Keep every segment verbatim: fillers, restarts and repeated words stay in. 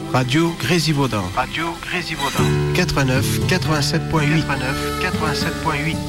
Radio Grésivaudan. Radio Grésivaudan. quatre-vingt-neuf quatre-vingt-sept point huit. quatre-vingt-neuf quatre-vingt-sept point huit.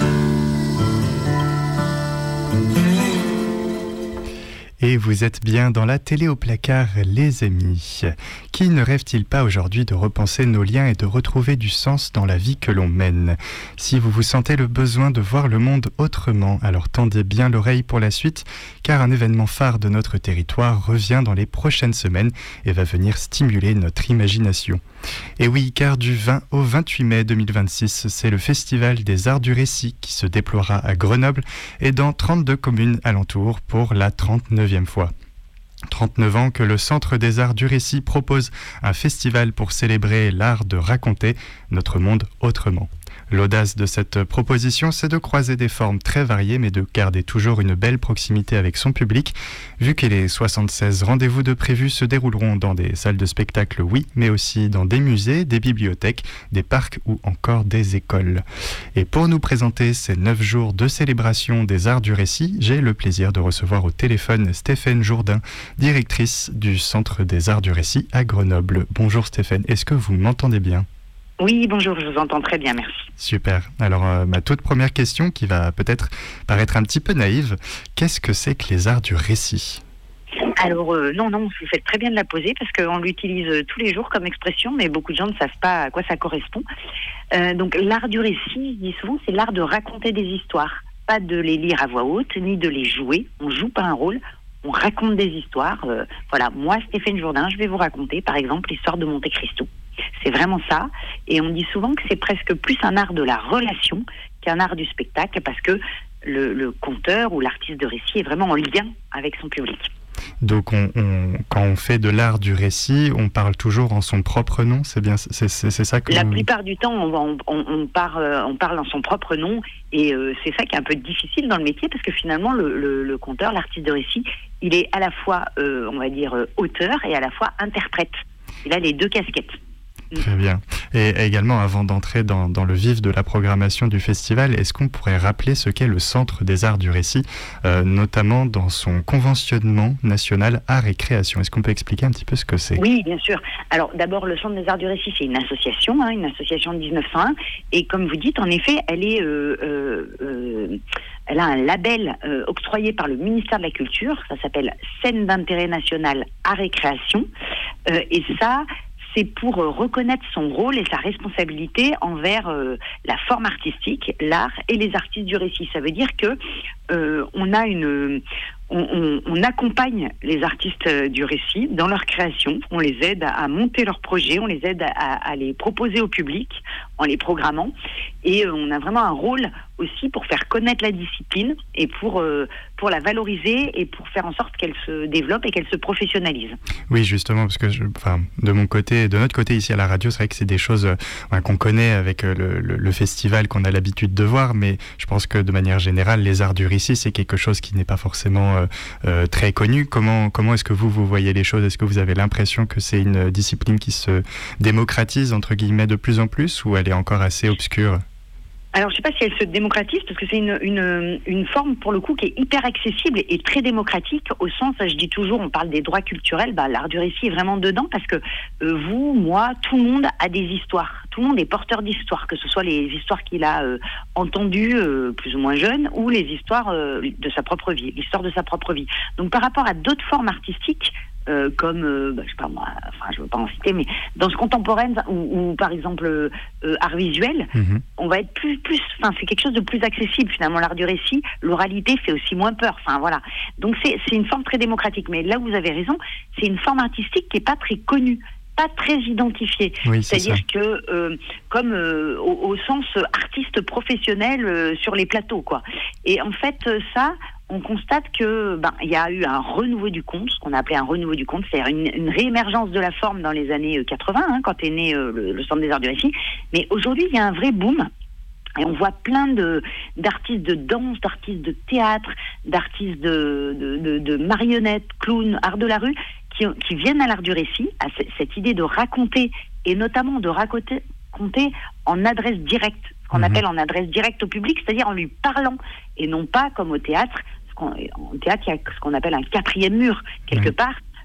Et vous êtes bien dans la télé au placard, les amis. Qui ne rêve-t-il pas aujourd'hui de repenser nos liens et de retrouver du sens dans la vie que l'on mène ? Si vous vous sentez le besoin de voir le monde autrement, alors tendez bien l'oreille pour la suite, car un événement phare de notre territoire revient dans les prochaines semaines et va venir stimuler notre imagination. Et oui, car du vingt au vingt-huit mai deux mille vingt-six, c'est le Festival des Arts du Récit qui se déploiera à Grenoble et dans trente-deux communes alentours pour la trente-neuvième fois. trente-neuf ans que le Centre des Arts du Récit propose un festival pour célébrer l'art de raconter notre monde autrement. L'audace de cette proposition, c'est de croiser des formes très variées, mais de garder toujours une belle proximité avec son public, vu que les soixante-seize rendez-vous de prévus se dérouleront dans des salles de spectacle, oui, mais aussi dans des musées, des bibliothèques, des parcs ou encore des écoles. Et pour nous présenter ces neuf jours de célébration des arts du récit, j'ai le plaisir de recevoir au téléphone Stéphane Jourdain, directrice du Centre des Arts du Récit à Grenoble. Bonjour Stéphane, est-ce que vous m'entendez bien ? Oui, bonjour, je vous entends très bien, merci. Super. Alors, euh, ma toute première question, qui va peut-être paraître un petit peu naïve, qu'est-ce que c'est que les arts du récit ? Alors, euh, non, non, vous faites très bien de la poser, parce qu'on l'utilise euh, tous les jours comme expression, mais beaucoup de gens ne savent pas à quoi ça correspond. Euh, donc, l'art du récit, je dis souvent, c'est l'art de raconter des histoires. Pas de les lire à voix haute, ni de les jouer. On joue pas un rôle, on raconte des histoires. Euh, voilà, moi, Stéphane Jourdain, je vais vous raconter, par exemple, l'histoire de Monte Cristo. C'est vraiment ça, et on dit souvent que c'est presque plus un art de la relation qu'un art du spectacle, parce que le, le conteur ou l'artiste de récit est vraiment en lien avec son public. Donc, on, on, quand on fait de l'art du récit, on parle toujours en son propre nom, c'est bien, c'est, c'est, c'est ça que La vous... plupart du temps, on, on, on, parle, on parle en son propre nom, et euh, c'est ça qui est un peu difficile dans le métier, parce que finalement, le, le, le conteur, l'artiste de récit, il est à la fois, euh, on va dire, euh, auteur et à la fois interprète. Il a les deux casquettes. Très bien. Et également, avant d'entrer dans, dans le vif de la programmation du festival, est-ce qu'on pourrait rappeler ce qu'est le Centre des Arts du Récit, euh, notamment dans son conventionnement national Art et Création ? Est-ce qu'on peut expliquer un petit peu ce que c'est ? Oui, bien sûr. Alors d'abord, le Centre des Arts du Récit, c'est une association, hein, une association de dix-neuf cent un, et comme vous dites, en effet, elle est... Euh, euh, euh, Elle a un label euh, octroyé par le ministère de la Culture, ça s'appelle Scène d'intérêt national Art et Création, euh, et ça, c'est pour euh, reconnaître son rôle et sa responsabilité envers euh, la forme artistique, l'art et les artistes du récit. Ça veut dire que euh, on a une... On, on, on accompagne les artistes du récit dans leur création, on les aide à, à monter leurs projets, on les aide à, à les proposer au public en les programmant, et euh, on a vraiment un rôle aussi pour faire connaître la discipline et pour, euh, pour la valoriser et pour faire en sorte qu'elle se développe et qu'elle se professionnalise. Oui, justement, parce que je, enfin, de mon côté, de notre côté ici à la radio, c'est vrai que c'est des choses euh, qu'on connaît avec euh, le, le, le festival qu'on a l'habitude de voir, mais je pense que de manière générale, les arts du récit, c'est quelque chose qui n'est pas forcément Euh, euh, très connu. Comment, comment est-ce que vous, vous voyez les choses ? Est-ce que vous avez l'impression que c'est une discipline qui se démocratise, entre guillemets, de plus en plus, ou elle est encore assez obscure ? Alors, je ne sais pas si elle se démocratise, parce que c'est une, une, une forme, pour le coup, qui est hyper accessible et très démocratique, au sens, je dis toujours, on parle des droits culturels, bah, l'art du récit est vraiment dedans, parce que euh, vous, moi, tout le monde a des histoires. Tout le monde est porteur d'histoires, que ce soit les histoires qu'il a euh, entendues, euh, plus ou moins jeunes, ou les histoires euh, de sa propre vie, l'histoire de sa propre vie. Donc, par rapport à d'autres formes artistiques, Euh, comme, euh, bah, je sais pas moi, enfin je veux pas en citer, mais dans ce contemporain ou, ou par exemple euh, art visuel, mmh. on va être plus, plus, enfin c'est quelque chose de plus accessible finalement, l'art du récit, l'oralité fait aussi moins peur, enfin voilà. Donc c'est, c'est une forme très démocratique, mais là où vous avez raison, c'est une forme artistique qui est pas très connue, pas très identifiée. Oui, c'est C'est-à-dire ça. que, euh, comme euh, au, au sens artiste professionnel euh, sur les plateaux, quoi. Et en fait, ça, on constate que ben il y a eu un renouveau du conte, ce qu'on a appelé un renouveau du conte, c'est-à-dire une, une réémergence de la forme dans les années quatre-vingts, hein, quand est né euh, le, le Centre des Arts du Récit. Mais aujourd'hui, il y a un vrai boom. Et on voit plein de, d'artistes de danse, d'artistes de théâtre, d'artistes de, de, de, de marionnettes, clowns, art de la rue, qui, qui viennent à l'art du récit, à c- cette idée de raconter, et notamment de raconter, raconter en adresse directe, ce qu'on mmh. appelle en adresse directe au public, c'est-à-dire en lui parlant, et non pas comme au théâtre. Ce qu'on, en théâtre, il y a ce qu'on appelle un quatrième mur, quelque mmh. part.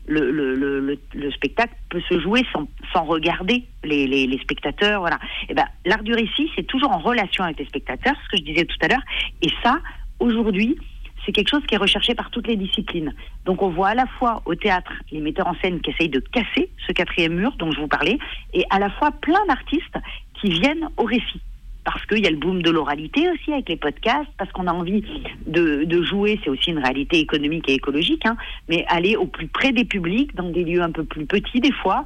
le, le, le, le spectacle peut se jouer sans, sans regarder les, les, les spectateurs. Voilà. Et ben, l'art du récit, c'est toujours en relation avec les spectateurs, ce que je disais tout à l'heure. Et ça, aujourd'hui, c'est quelque chose qui est recherché par toutes les disciplines. Donc on voit à la fois au théâtre les metteurs en scène qui essayent de casser ce quatrième mur dont je vous parlais, et à la fois plein d'artistes qui viennent au récit. Parce qu'il y a le boom de l'oralité aussi avec les podcasts, parce qu'on a envie de, de jouer, c'est aussi une réalité économique et écologique, hein, mais aller au plus près des publics, dans des lieux un peu plus petits des fois.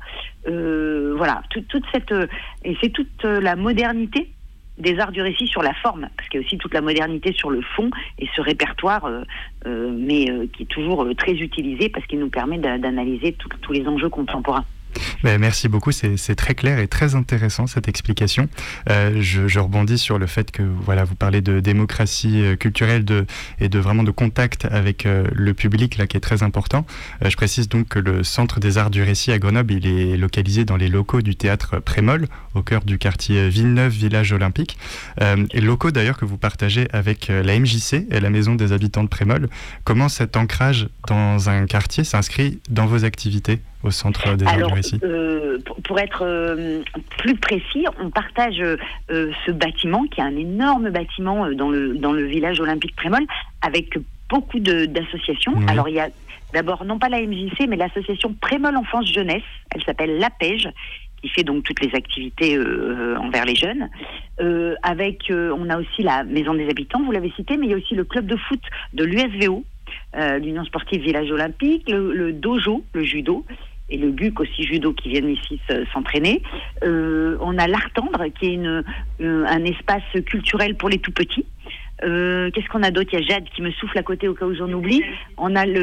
Euh, voilà, tout, toute cette, et c'est toute la modernité des arts du récit sur la forme, parce qu'il y a aussi toute la modernité sur le fond, et ce répertoire, euh, euh, mais euh, qui est toujours euh, très utilisé, parce qu'il nous permet d'a- d'analyser tout, tous les enjeux contemporains. Ben, merci beaucoup, c'est, c'est très clair et très intéressant cette explication. Euh, je, je rebondis sur le fait que voilà, vous parlez de démocratie euh, culturelle de, et de vraiment de contact avec euh, le public là, qui est très important. Euh, je précise donc que le Centre des Arts du Récit à Grenoble, il est localisé dans les locaux du théâtre Prémol, au cœur du quartier Villeneuve, village olympique. Euh, et locaux d'ailleurs que vous partagez avec euh, la M J C et la Maison des habitants de Prémol. Comment cet ancrage dans un quartier s'inscrit dans vos activités au Centre des Arts Alors, du Récit? euh, pour, pour être euh, plus précis, on partage euh, ce bâtiment, qui est un énorme bâtiment euh, dans, le, dans le village olympique Prémol, avec beaucoup de, d'associations. Mmh. Alors, il y a d'abord, non pas la M J C, mais l'association Prémol Enfance Jeunesse, elle s'appelle l'APEJ, qui fait donc toutes les activités euh, envers les jeunes. Euh, avec, euh, on a aussi la Maison des habitants, vous l'avez cité, mais il y a aussi le club de foot de l'U S V O, euh, l'Union sportive village olympique, le, le dojo, le judo, et le G U C aussi judo qui viennent ici s'entraîner. Euh, on a l'Art Tendre qui est une, une, un espace culturel pour les tout petits. Euh, qu'est-ce qu'on a d'autre? Il y a Jade qui me souffle à côté au cas où j'en oublie. On a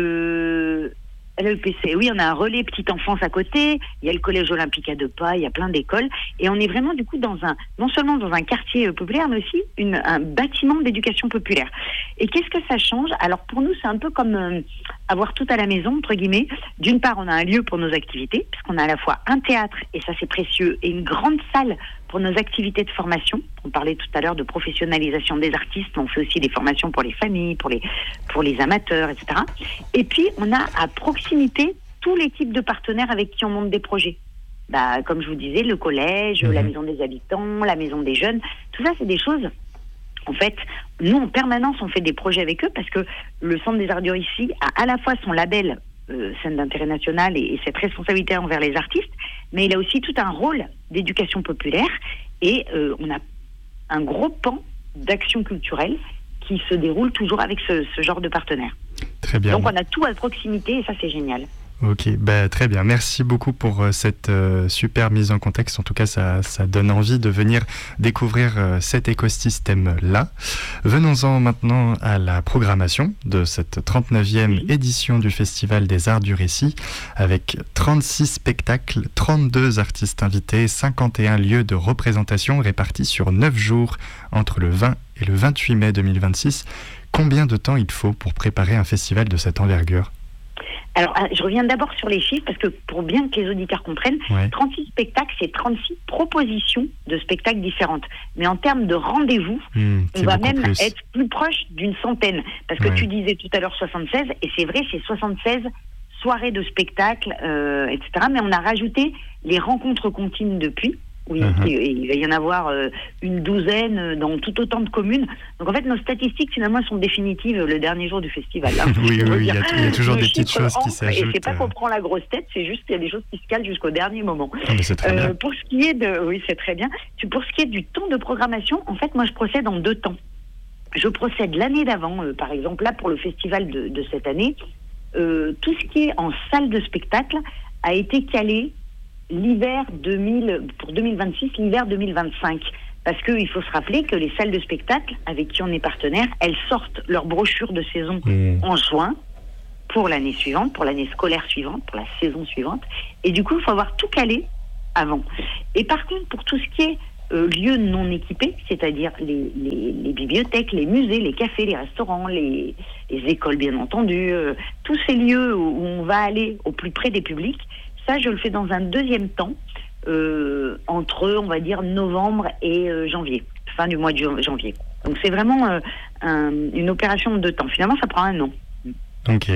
le l'E P C, oui, on a un relais petite enfance à côté, il y a le collège olympique à deux pas, il y a plein d'écoles, et on est vraiment du coup dans un, non seulement dans un quartier populaire, mais aussi une, un bâtiment d'éducation populaire. Et qu'est-ce que ça change? Alors pour nous, c'est un peu comme euh, avoir tout à la maison, entre guillemets. D'une part, on a un lieu pour nos activités, puisqu'on a à la fois un théâtre, et ça c'est précieux, et une grande salle pour nos activités de formation. On parlait tout à l'heure de professionnalisation des artistes, on fait aussi des formations pour les familles, pour les, pour les amateurs, et cetera. Et puis, on a à proximité tous les types de partenaires avec qui on monte des projets. Bah, comme je vous disais, le collège, mmh. la maison des habitants, la maison des jeunes, tout ça, c'est des choses... En fait, nous, en permanence, on fait des projets avec eux parce que le Centre des Arts du Récit a à la fois son label euh, scène d'intérêt national et, et cette responsabilité envers les artistes, mais il a aussi tout un rôle d'éducation populaire et euh, on a un gros pan d'action culturelle qui se déroule toujours avec ce, ce genre de partenaires. Très bien. Donc on a tout à proximité et ça c'est génial. Ok, bah, très bien. Merci beaucoup pour euh, cette euh, super mise en contexte. En tout cas, ça, ça donne envie de venir découvrir euh, cet écosystème-là. Venons-en maintenant à la programmation de cette trente-neuvième oui. édition du Festival des Arts du Récit, avec trente-six spectacles, trente-deux artistes invités, cinquante et un lieux de représentation répartis sur neuf jours entre le vingt et le vingt-huit mai deux mille vingt-six. Combien de temps il faut pour préparer un festival de cette envergure ? Alors, je reviens d'abord sur les chiffres, parce que pour bien que les auditeurs comprennent, ouais. trente-six spectacles, c'est trente-six propositions de spectacles différentes. Mais en termes de rendez-vous, mmh, on va même plus. être plus proche d'une centaine. Parce que ouais. tu disais tout à l'heure soixante-seize, et c'est vrai, c'est soixante-seize soirées de spectacles, euh, et cetera. Mais on a rajouté les rencontres continues depuis. Oui, uh-huh. il, il va y en avoir euh, une douzaine dans tout autant de communes. Donc en fait, nos statistiques finalement sont définitives le dernier jour du festival. Hein. oui, oui, il y, a, il y a toujours des petites choses qui s'ajoutent. Et c'est pas qu'on prend la grosse tête, c'est juste qu'il y a des choses qui se calent jusqu'au dernier moment. Ah, mais c'est très euh, bien. Pour ce qui est de, oui, c'est très bien. Pour ce qui est du temps de programmation, en fait, moi, je procède en deux temps. Je procède l'année d'avant, euh, par exemple, là pour le festival de, de cette année, euh, tout ce qui est en salle de spectacle a été calé. L'hiver deux mille, pour deux mille vingt-six, l'hiver deux mille vingt-cinq. Parce qu'il faut se rappeler que les salles de spectacle avec qui on est partenaire, elles sortent leur brochure de saison mmh. en juin pour l'année suivante, pour l'année scolaire suivante, pour la saison suivante. Et du coup, il faut avoir tout calé avant. Et par contre, pour tout ce qui est euh, lieux non équipés, c'est-à-dire les, les, les bibliothèques, les musées, les cafés, les restaurants, les, les écoles bien entendu, euh, tous ces lieux où, où on va aller au plus près des publics, ça, je le fais dans un deuxième temps, euh, entre, on va dire, novembre et euh, janvier, fin du mois de janvier. Donc, c'est vraiment euh, un, une opération de deux temps. Finalement, ça prend un an. Ok.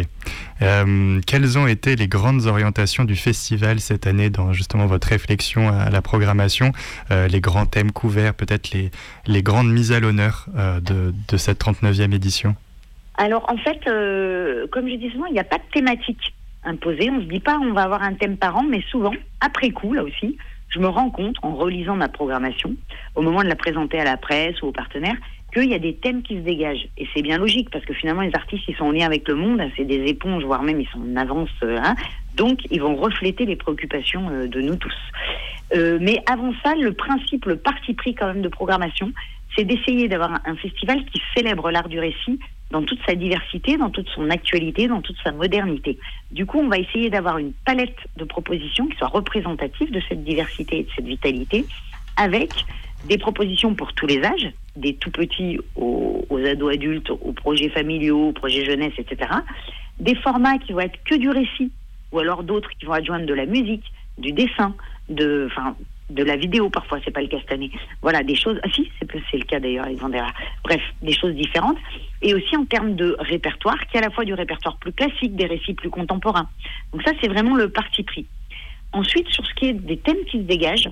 Euh, quelles ont été les grandes orientations du festival cette année dans justement votre réflexion à la programmation, euh, les grands thèmes couverts, peut-être les, les grandes mises à l'honneur euh, de, de cette trente-neuvième édition? Alors en fait, euh, comme je dis souvent, il n'y a pas de thématique imposée. On ne se dit pas on va avoir un thème par an, mais souvent, après coup, là aussi, je me rends compte en relisant ma programmation, au moment de la présenter à la presse ou aux partenaires, qu'il y a des thèmes qui se dégagent. Et c'est bien logique, parce que finalement, les artistes, ils sont en lien avec le monde, c'est des éponges, voire même ils sont en avance. Euh, hein, donc, ils vont refléter les préoccupations euh, de nous tous. Euh, mais avant ça, le principe, le parti pris quand même de programmation, c'est d'essayer d'avoir un, un festival qui célèbre l'art du récit dans toute sa diversité, dans toute son actualité, dans toute sa modernité. Du coup, on va essayer d'avoir une palette de propositions qui soit représentative de cette diversité et de cette vitalité, avec des propositions pour tous les âges, des tout petits aux, aux ados adultes, aux projets familiaux, aux projets jeunesse, et cetera. Des formats qui vont être que du récit, ou alors d'autres qui vont adjoindre de la musique, du dessin, de, enfin, de la vidéo parfois, c'est pas le cas cette année. Voilà, des choses... Ah si, c'est, c'est le cas d'ailleurs avec Vandera. Bref, des choses différentes. Et aussi en termes de répertoire, qui est à la fois du répertoire plus classique, des récits plus contemporains. Donc ça, c'est vraiment le parti pris. Ensuite, sur ce qui est des thèmes qui se dégagent,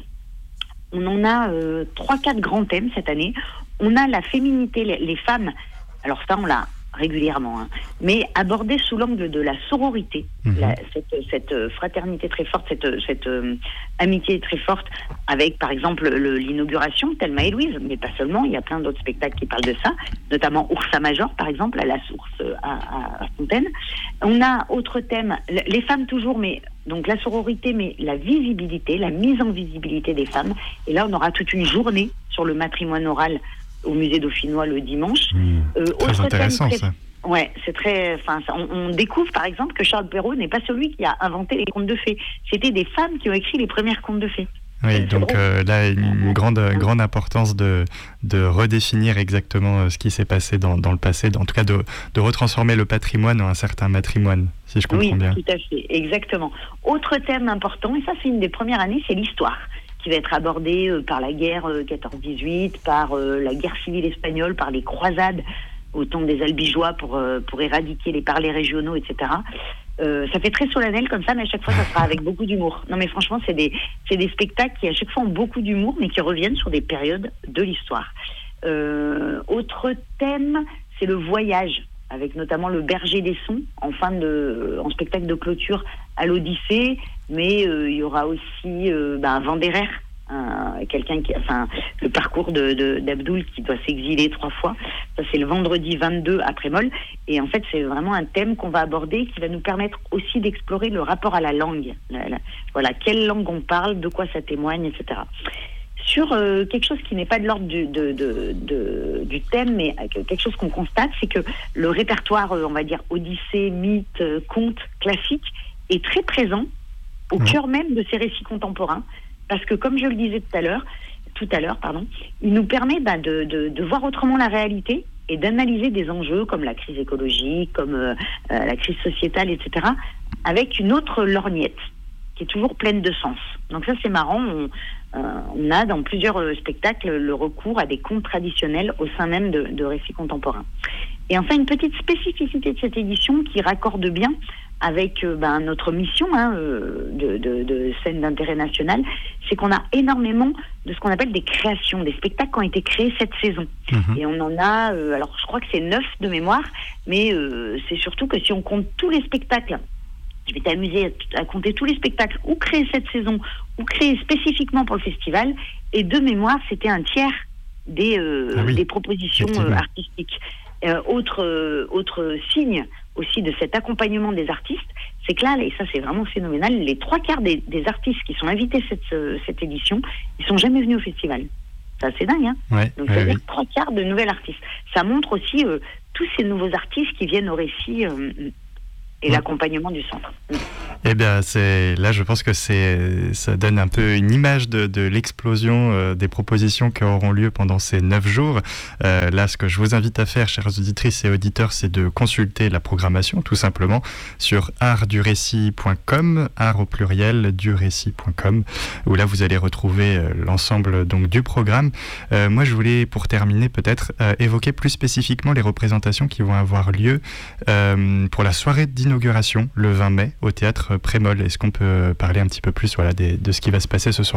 on en a euh, trois, quatre grands thèmes cette année. On a la féminité, les, les femmes. Alors ça, on l'a régulièrement, hein, mais abordé sous l'angle de la sororité, mmh. la, cette, cette fraternité très forte, cette, cette euh, amitié très forte, avec par exemple le, l'inauguration Thelma et Louise, mais pas seulement, il y a plein d'autres spectacles qui parlent de ça, notamment Ursa Major par exemple, à la source à, à, à Fontaine. On a autre thème, les femmes toujours, mais donc la sororité, mais la visibilité, la mise en visibilité des femmes. Et là, on aura toute une journée sur le matrimoine oral au musée dauphinois le dimanche. Mmh, euh, très intéressant, très... ça. Ouais, c'est très. Enfin, on, on découvre par exemple que Charles Perrault n'est pas celui qui a inventé les contes de fées. C'était des femmes qui ont écrit les premières contes de fées. Oui, c'est donc euh, là, une grande, grande importance de, de redéfinir exactement ce qui s'est passé dans, dans le passé, en tout cas de, de retransformer le patrimoine en un certain matrimoine, si je comprends oui, bien. Oui, tout à fait, exactement. Autre thème important, et ça c'est une des premières années, c'est l'histoire, qui va être abordée euh, par la guerre euh, quatorze dix-huit, par euh, la guerre civile espagnole, par les croisades au temps des Albigeois pour, euh, pour éradiquer les parlers régionaux, et cetera. Euh, ça fait très solennel comme ça, mais à chaque fois ça sera avec beaucoup d'humour. Non mais franchement, c'est des, c'est des spectacles qui à chaque fois ont beaucoup d'humour, mais qui reviennent sur des périodes de l'histoire. Euh, autre thème, c'est le voyage, avec notamment le Berger des Sons, en fin de, en spectacle de clôture à l'Odyssée, mais euh, il y aura aussi euh, ben, Vandera, un, quelqu'un qui, enfin, le parcours de, de, d'Abdoul qui doit s'exiler trois fois. Ça c'est le vendredi vingt-deux après Molles, et en fait c'est vraiment un thème qu'on va aborder qui va nous permettre aussi d'explorer le rapport à la langue. La, la, voilà, quelle langue on parle, de quoi ça témoigne, et cetera. Sur euh, quelque chose qui n'est pas de l'ordre du, de, de, de, du thème, mais quelque chose qu'on constate, c'est que le répertoire, euh, on va dire, Odyssée, mythe, euh, conte, classique, est très présent au mmh. cœur même de ces récits contemporains, parce que, comme je le disais tout à l'heure, tout à l'heure, pardon, il nous permet bah, de, de, de voir autrement la réalité et d'analyser des enjeux comme la crise écologique, comme euh, euh, la crise sociétale, et cetera, avec une autre lorgnette qui est toujours pleine de sens. Donc ça, c'est marrant. On, euh, on a dans plusieurs euh, spectacles le recours à des contes traditionnels au sein même de, de récits contemporains. Et enfin, une petite spécificité de cette édition qui raccorde bien avec euh, ben, notre mission hein, euh, de, de, de scène d'intérêt national, c'est qu'on a énormément de ce qu'on appelle des créations, des spectacles qui ont été créés cette saison. Mmh. Et on en a, euh, alors je crois que c'est neuf de mémoire, mais euh, c'est surtout que si on compte tous les spectacles, je vais t'amuser à, à compter tous les spectacles ou créés cette saison, ou créés spécifiquement pour le festival, et de mémoire, c'était un tiers des, euh, ah oui, des propositions euh, artistiques. Euh, autre, euh, autre signe aussi de cet accompagnement des artistes, c'est que là, et ça c'est vraiment phénoménal, les trois quarts des, des artistes qui sont invités cette, euh, cette édition, ils sont jamais venus au festival. C'est assez dingue, hein. Ouais, donc ouais, ça veut dire oui. trois quarts de nouveaux artistes. Ça montre aussi euh, tous ces nouveaux artistes qui viennent au récit euh, et ouais. l'accompagnement du centre. Mmh. Eh bien, c'est, là, je pense que c'est, ça donne un peu une image de, de l'explosion euh, des propositions qui auront lieu pendant ces neuf jours. Euh, là, ce que je vous invite à faire, chères auditrices et auditeurs, c'est de consulter la programmation, tout simplement, sur art du récit point com, art au pluriel, du récit point com, où là, vous allez retrouver euh, l'ensemble donc, du programme. Euh, moi, je voulais, pour terminer, peut-être euh, évoquer plus spécifiquement les représentations qui vont avoir lieu euh, pour la soirée d'inauguration, le vingt mai, au théâtre Prémol. Est-ce qu'on peut parler un petit peu plus voilà, des, de ce qui va se passer ce soir-là ?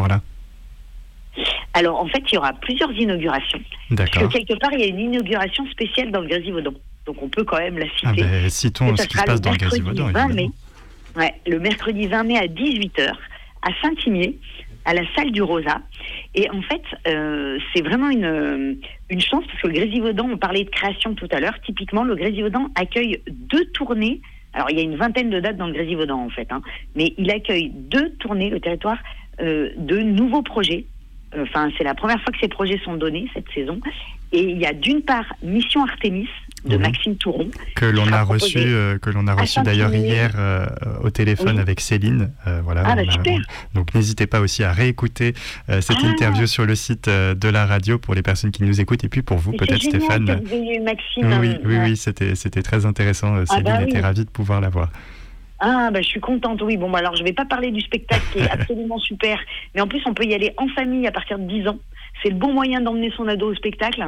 Alors, en fait, il y aura plusieurs inaugurations. D'accord. Parce que quelque part, il y a une inauguration spéciale dans le Grésivaudan. Donc, on peut quand même la citer. Ah ben, citons ce qui se passe dans le Grésivaudan, évidemment. Ouais, le mercredi vingt mai à dix-huit heures, à Saint-Imier, à la salle du Rosa. Et en fait, euh, c'est vraiment une, une chance, parce que le Grésivaudan, on parlait de création tout à l'heure, typiquement, le Grésivaudan accueille deux tournées. Alors, il y a une vingtaine de dates dans le Grésivaudan, en fait, hein, mais il accueille deux tournées, le territoire, euh, de nouveaux projets. Enfin, c'est la première fois que ces projets sont donnés, cette saison. Et il y a d'une part Mission Artémis, de mmh. Maxime Touron. Que l'on a reçu, euh, que l'on a reçu d'ailleurs hier euh, au téléphone oui. avec Céline. Euh, voilà, ah, bah, a, super. Donc n'hésitez pas aussi à réécouter euh, cette ah. interview sur le site euh, de la radio pour les personnes qui nous écoutent. Et puis pour vous, Mais peut-être c'est génial, Stéphane. Que vous ayez eu Maxime, oui, euh, oui, ouais. oui, c'était, c'était très intéressant. Ah, Céline bah, était oui. ravie de pouvoir la voir. Ah, bah, je suis contente, oui. Bon, bah, alors, je vais pas parler du spectacle qui est absolument super. Mais en plus, on peut y aller en famille à partir de dix ans. C'est le bon moyen d'emmener son ado au spectacle.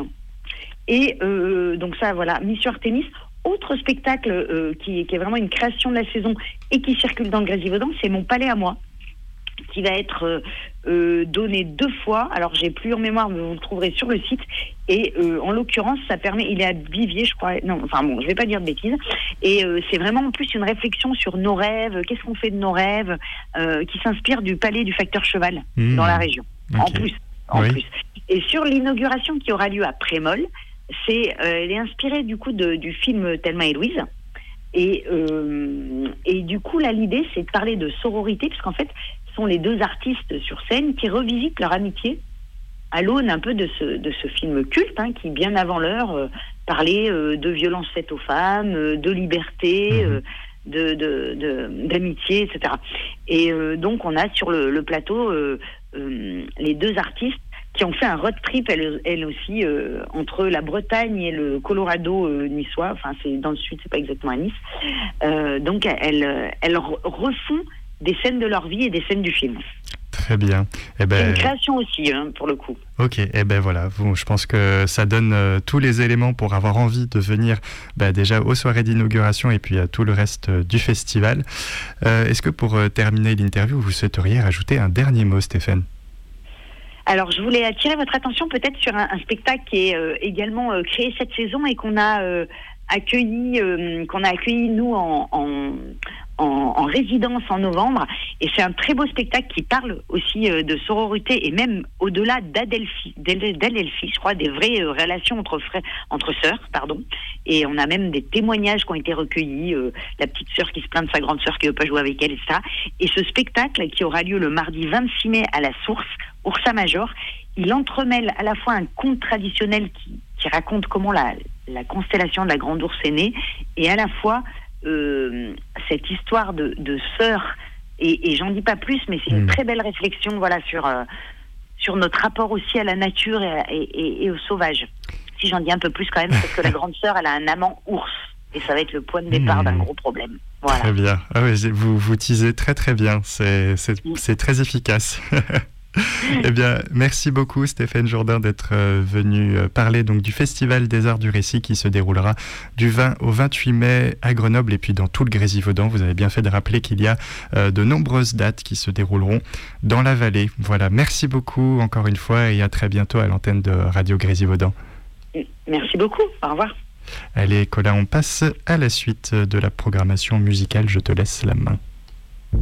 Et euh, donc ça, voilà, Mission Artémis. Autre spectacle euh, qui, qui est vraiment une création de la saison et qui circule dans le Grésivaudan, c'est Mon Palais à moi, qui va être euh, euh, donné deux fois. Alors, j'ai plus en mémoire, mais vous le trouverez sur le site. Et euh, en l'occurrence, ça permet, il est à Viviers, je crois. Non, enfin bon, je vais pas dire de bêtises. Et euh, c'est vraiment en plus une réflexion sur nos rêves, qu'est-ce qu'on fait de nos rêves, euh, qui s'inspire du palais du facteur Cheval mmh. dans la région. Okay. En plus, en oui. plus. Et sur l'inauguration qui aura lieu à Prémol, c'est, euh, elle est inspirée du coup de, du film Thelma et Louise. Et, euh, et du coup, là, l'idée, c'est de parler de sororité, puisqu'en fait, ce sont les deux artistes sur scène qui revisitent leur amitié à l'aune un peu de ce, de ce film culte, hein, qui, bien avant l'heure, euh, parlait euh, de violences faites aux femmes, euh, de liberté, mmh. euh, de, de, de, d'amitié, et cetera. Et euh, donc, on a sur le, le plateau euh, euh, les deux artistes qui ont fait un road trip, elles, elles aussi, euh, entre la Bretagne et le Colorado euh, niçois. Enfin, c'est dans le sud, c'est pas exactement à Nice. Euh, donc, elles, elles refont des scènes de leur vie et des scènes du film. Très bien. Eh ben... C'est une création aussi, hein, pour le coup. Ok, et eh ben voilà, bon, je pense que ça donne euh, tous les éléments pour avoir envie de venir bah, déjà aux soirées d'inauguration et puis à tout le reste euh, du festival. Euh, est-ce que pour euh, terminer l'interview, vous souhaiteriez rajouter un dernier mot, Stéphane ? Alors, je voulais attirer votre attention peut-être sur un, un spectacle qui est euh, également euh, créé cette saison et qu'on a euh, accueilli, euh, qu'on a accueilli nous en, en, en, en résidence en novembre. Et c'est un très beau spectacle qui parle aussi euh, de sororité et même au-delà d'Adelphi, d'Adelphi, je crois, des vraies euh, relations entre frères, entre sœurs, pardon. Et on a même des témoignages qui ont été recueillis, euh, la petite sœur qui se plaint de sa grande sœur qui ne veut pas jouer avec elle, et cetera. Et ce spectacle qui aura lieu le mardi vingt-six mai à la Source, Ursa Major, il entremêle à la fois un conte traditionnel qui, qui raconte comment la, la constellation de la Grande Ourse est née, et à la fois euh, cette histoire de, de sœurs, et, et j'en dis pas plus, mais c'est une mmh. très belle réflexion, voilà, sur, euh, sur notre rapport aussi à la nature et, et, et, et au sauvage. Si j'en dis un peu plus quand même, parce que la grande sœur, elle a un amant ours, et ça va être le point de départ mmh. d'un gros problème. Voilà. Très bien. Ah oui, vous, vous teasez très très bien, c'est, c'est, mmh. c'est très efficace. Eh bien, merci beaucoup Stéphane Jourdain d'être euh, venu euh, parler donc du Festival des Arts du Récit qui se déroulera du vingt au vingt-huit mai à Grenoble et puis dans tout le Grésivaudan. Vous avez bien fait de rappeler qu'il y a euh, de nombreuses dates qui se dérouleront dans la vallée. Voilà, merci beaucoup encore une fois et à très bientôt à l'antenne de Radio Grésivaudan. Merci beaucoup, au revoir. Allez Colin, on passe à la suite de la programmation musicale, je te laisse la main.